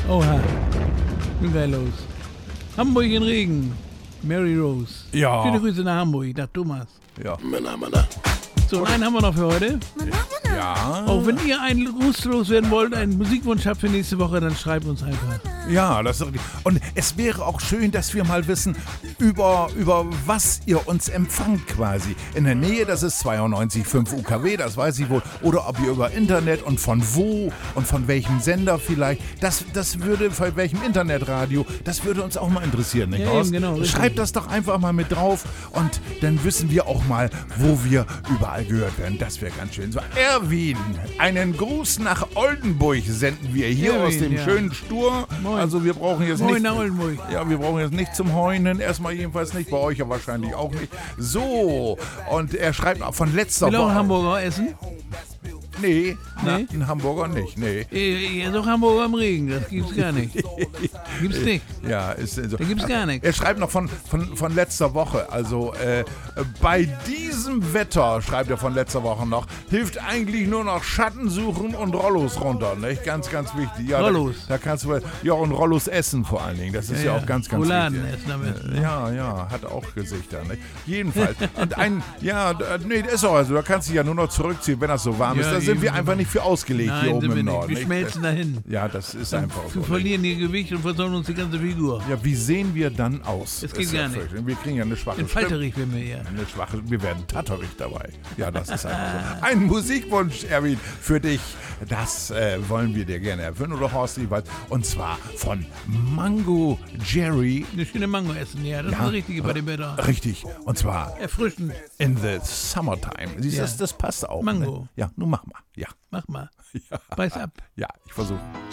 Oha. Nun geil los. Hamburg in Regen. Mary Rose. Ja. Schöne Grüße nach Hamburg, nach Thomas. Ja. So, und einen haben wir noch für heute. Ja. Auch wenn ihr einen Gruß loswerden wollt, einen Musikwunsch habt für nächste Woche, dann schreibt uns einfach. Ja, das ist richtig. Und es wäre auch schön, dass wir mal wissen, über was ihr uns empfangt quasi. In der Nähe, das ist 92,5 UKW, das weiß ich wohl. Oder ob ihr über Internet und von wo und von welchem Sender vielleicht. Das würde, von welchem Internetradio, das würde uns auch mal interessieren, nicht Ja, Horst? eben, genau, richtig. Schreibt das doch einfach mal mit drauf und dann wissen wir auch mal, wo wir überall gehört werden. Das wäre ganz schön. So, Erwin, einen Gruß nach Oldenburg senden wir hier Erwin, aus dem ja. schönen Stur. Moin. Also wir brauchen jetzt Moin nicht... nach Oldenburg. Ja, wir brauchen jetzt nicht zum Heunen. Erstmal jedenfalls nicht. Bei euch ja wahrscheinlich auch nicht. So, und er schreibt auch von letzter Will auch Woche... Hamburger essen? Nee, Nee? ein Hamburger nicht, nee. Ihr doch Hamburger im Regen, das gibt's gar nicht. Gibt's nicht. Ja, ist so. Da gibt's gar nichts. Er schreibt noch von letzter Woche. Also bei diesem Wetter, schreibt er von letzter Woche noch, hilft eigentlich nur noch Schatten suchen und Rollos runter. Nicht? Ganz, ganz wichtig. Ja, Rollos? Da kannst du ja und Rollos essen vor allen Dingen. Das ist ja auch ganz, ganz Rouladen wichtig. essen damit. Ja, hat auch Gesichter. Nicht? Jedenfalls. Und nee, das ist auch also. Da kannst du dich ja nur noch zurückziehen, wenn das so warm ist. Ja, Da sind wir eben. einfach nicht für ausgelegt hier Nein, oben sind wir im nicht. Norden. Wir nicht? schmelzen dahin. Ja, das ist einfach so. Wir nicht? verlieren ihr Gewicht und versauen uns die ganze Figur. Ja, wie sehen wir dann aus? Das geht ist gar nicht. fürchterlich. Wir kriegen ja eine schwache In Stimme. Falterich werden wir hier. Wir werden tatterig dabei. Ja, das ist einfach so. Ein Musikwunsch, Erwin, für dich. Das wollen wir dir gerne erfüllen. Oder Horst jeweils. Und zwar von Mango Jerry. Eine schöne Mango essen, ja. Das ist eine richtige bei dem Wetter. Richtig. Und zwar Erfrischend. in the summertime. Siehst du, Ja. das passt auch. Mango. Ne? Ja, nun mach mal. Ja. Mach mal. Beiß ab. Ja, ich versuche.